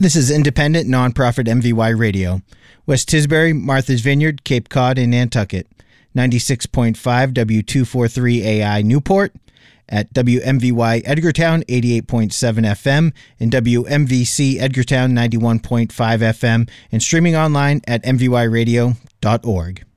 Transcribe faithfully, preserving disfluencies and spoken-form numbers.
This is independent, nonprofit M V Y Radio. West Tisbury, Martha's Vineyard, Cape Cod, and Nantucket. ninety-six point five W two forty-three A I Newport. At W M V Y Edgartown, eighty-eight point seven F M, and W M V C Edgartown, ninety-one point five F M, and streaming online at m v y radio dot org.